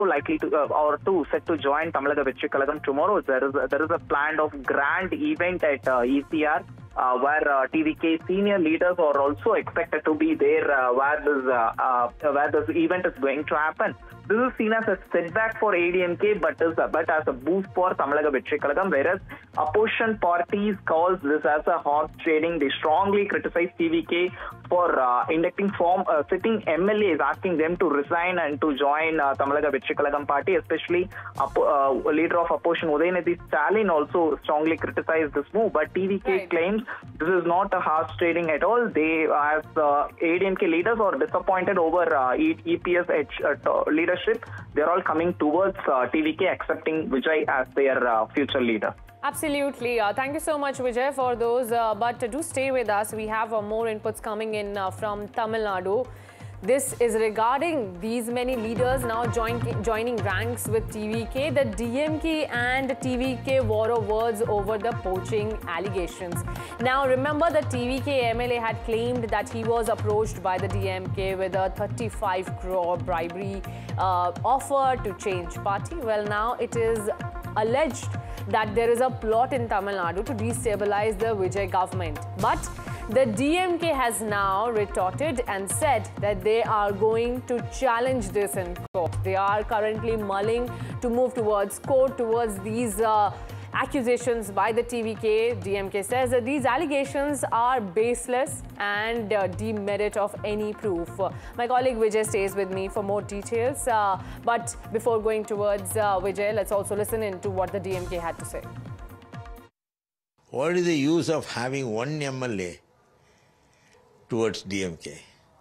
likely to set to join Tamilnaga Vetri Kalagam tomorrow. There is a planned of grand event at ECR. Where TVK senior leaders are also expected to be there, where this event is going to happen. This is seen as a setback for ADMK, but as a boost for Tamilnaga Vetri Kalagam, whereas opposition parties calls this as a horse trading. They strongly criticize TVK for inducting sitting MLAs, asking them to resign and to join Tamilnaga Vetri Kalagam party. Especially leader of opposition Udayanidhi Stalin also strongly criticized this move, but TVK claims this is not a harsh trading at all. They, as ADMK leaders, are disappointed over EPS leadership. They are all coming towards TVK, accepting Vijay as their future leader. Absolutely. Thank you so much, Vijay, for those. But do stay with us. We have more inputs coming in from Tamil Nadu. This is regarding these many leaders now joining ranks with TVK. The DMK and TVK war of words over the poaching allegations. Now, remember the TVK MLA had claimed that he was approached by the DMK with a 35 crore bribery offer to change party. Well, now it is alleged that there is a plot in Tamil Nadu to destabilize the Vijay government. But the DMK has now retorted and said that they are going to challenge this in court. They are currently mulling to move towards court towards these accusations by the TVK. DMK says that these allegations are baseless and demerit of any proof. My colleague Vijay stays with me for more details. But before going towards Vijay, let's also listen in to what the DMK had to say. What is the use of having one MLA towards DMK?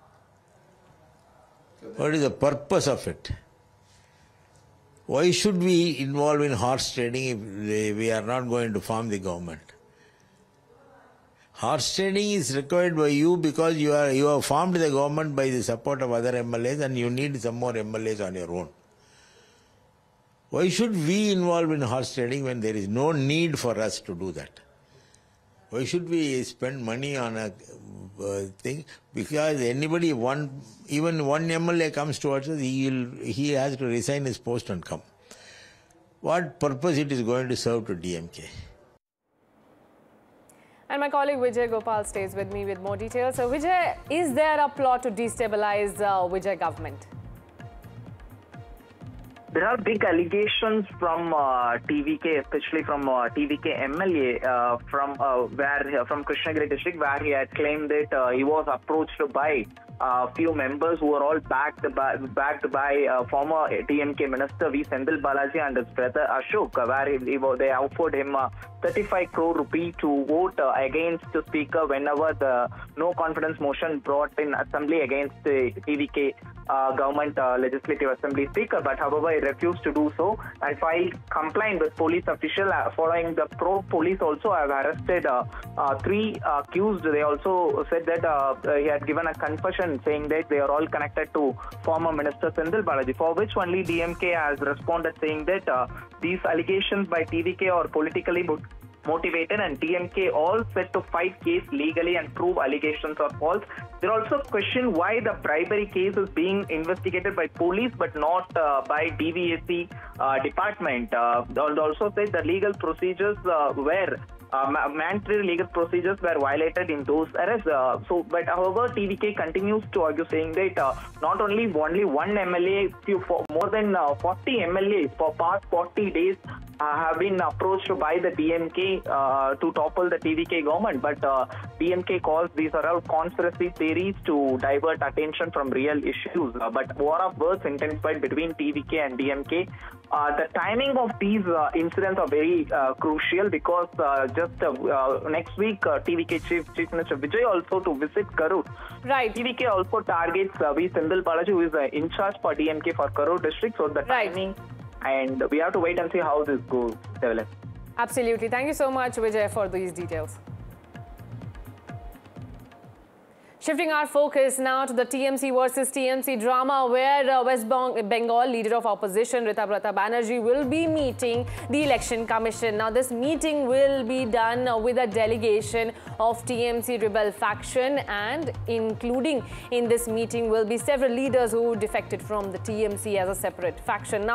What is the purpose of it? Why should we involve in horse trading if we are not going to form the government? Horse trading is required by you because you have formed the government by the support of other MLAs and you need some more MLAs on your own. Why should we involve in horse trading when there is no need for us to do that? Why should we spend money on a thing? Because anybody, even one MLA comes towards us, he has to resign his post and come. What purpose it is going to serve to DMK? And my colleague Vijay Gopal stays with me with more details. So Vijay, is there a plot to destabilize Vijay government? There are big allegations from TVK, especially from TVK MLA from Krishnagiri district, where he had claimed that he was approached by few members who were all backed by former TMK minister V. Sendil Balaji and his brother Ashok, where they offered him 35 crore rupee to vote against the speaker whenever the no confidence motion brought in assembly against the TVK government legislative assembly speaker. But however, he refused to do so and filed complaint with police official. Following the police also have arrested 3 accused. They also said that he had given a confession saying that they are all connected to former minister Sendil Balaji, for which only DMK has responded saying that these allegations by TVK are politically motivated and DMK all set to fight case legally and prove allegations are false. They also question why the bribery case is being investigated by police but not by DVAC department. They also said the legal procedures mandatory legal procedures were violated in those arrests. But however, TVK continues to argue saying that not only one MLA, more than 40 MLAs for past 40 days have been approached by the DMK to topple the TVK government. But DMK calls these are all conspiracy theories to divert attention from real issues. But war of words intensified between TVK and DMK. The timing of these incidents are very crucial because just next week, TVK Chief Minister Vijay also to visit Karur. Right. TVK also targets V. Sendil Balaji, who is in charge for DMK for Karur district. So the timing, and we have to wait and see how this goes develop. Absolutely. Thank you so much, Vijay, for these details. Shifting our focus now to the TMC versus TMC drama, where West Bengal leader of opposition Ritabrata Banerjee will be meeting the Election Commission. Now, this meeting will be done with a delegation of TMC rebel faction, and including in this meeting will be several leaders who defected from the TMC as a separate faction. Now,